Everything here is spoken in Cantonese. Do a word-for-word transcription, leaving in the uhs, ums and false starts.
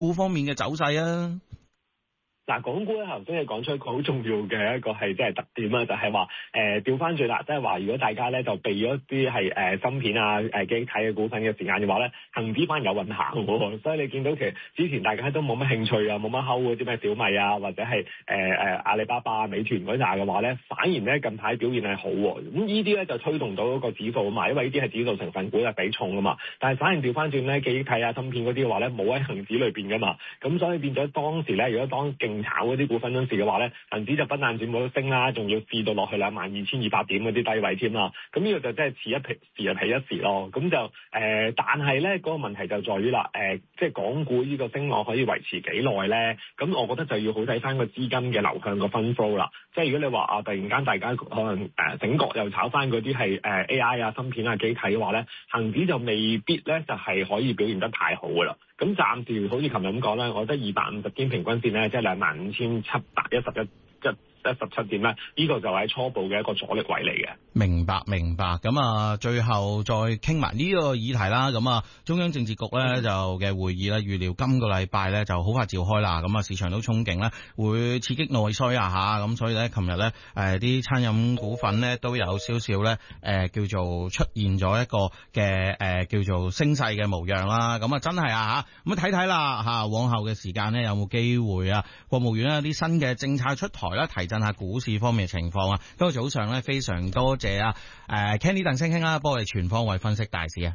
股方面嘅走勢啊？ 嗱，港股咧頭先你講出一個好重要嘅一個係即係特點啦，就係話誒調翻轉啦，即係話如果大家咧就避咗啲係誒芯片啊誒機體嘅股份嘅時間嘅話咧，恒指反而有運行喎，所以你見到其實之前大家都冇乜興趣啊，冇乜睺嗰啲咩小米啊或者係誒誒阿里巴巴、美團嗰扎嘅話咧，反而咧近排表現係好喎，咁呢啲咧就推動到嗰個指數啊嘛，因為呢啲係指數成分股嘅比重啊嘛，但係反而調翻轉咧記憶體啊芯片嗰啲嘅話咧冇喺恒指裏邊噶嘛，咁所以變咗當時咧如果當勁炒嗰啲股份嗰時嘅話咧，恒指就不但止冇得升啦，仲要跌到落去兩萬二千二百點嗰啲低位添啦。咁呢個就真係時一皮時一皮一時咯。咁就誒、呃，但係咧嗰個問題就在於啦，誒、呃，即係港股呢個升浪可以維持幾耐咧？咁我覺得就要好睇翻個資金嘅流向個分 flow 啦。即係如果你話啊，突然間大家可能誒醒覺又炒翻嗰啲係誒 A I 啊、芯片啊、機體嘅話咧，恒指就未必咧就係可以表現得太好噶啦。咁暫時好似琴日咁講咧，我覺得二百五十天平均線咧，即係兩萬五千七百一十一一一十七點咧，呢個就係初步嘅一個阻力位嚟嘅。 明白明白，咁啊，最後再傾埋呢個議題啦。咁啊，中央政治局咧就嘅會議咧，預料今個禮拜咧就好快召開啦。咁啊，市場都憧憬咧會刺激內需啊吓，咁所以咧，琴日咧誒啲餐飲股份咧都有少少咧誒叫做出現咗一個嘅誒叫做升勢嘅模樣啦。咁啊，真係啊吓，咁啊睇睇啦吓，往後嘅時間咧有冇機會啊？國務院啊啲新嘅政策出台啦，提振下股市方面嘅情況啊。今日早上咧非常多謝啊誒 Candy 鄧聲興啦，幫我哋全方位分析大市啊。